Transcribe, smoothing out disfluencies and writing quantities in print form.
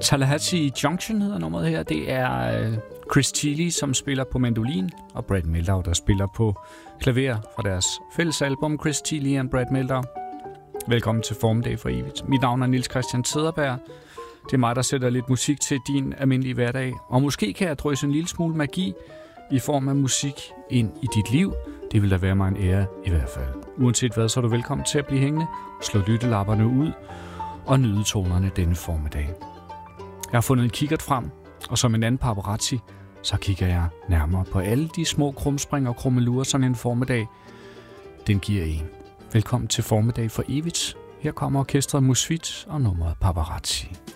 Tallahassee Junction hedder nummeret her. Det er Chris Thile, som spiller på mandolin, og Brad Mehldau, der spiller på klaver fra deres fælles album Chris Thile and Brad Mehldau. Velkommen til Formiddag for evigt. Mit navn er Niels Christian Cederberg. Det er mig, der sætter lidt musik til din almindelige hverdag. Og måske kan jeg drøse en lille smule magi i form af musik ind i dit liv. Det vil da være mig en ære i hvert fald. Uanset hvad, så er du velkommen til at blive hængende, slå lyttelapperne ud og nyde tonerne denne formiddag. Jeg har fundet en kikkert frem, og som en anden paparazzi, så kigger jeg nærmere på alle de små krumspring og krummelurer, sådan en formiddag, den giver en. Velkommen til Formiddag for evigt. Her kommer orkestret Musvit og nummeret Paparazzi.